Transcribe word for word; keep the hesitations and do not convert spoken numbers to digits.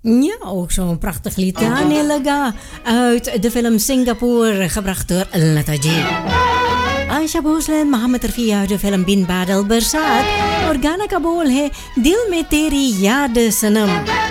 Ja, ook zo'n prachtig lied. Aane Laga uit de film Singapore, gebracht door Lata G. Aisha Bhosle en Mohammed Rafi uit de film Bin Badal Barsat. और गाना का बोल है दिल में तेरी याद सनम.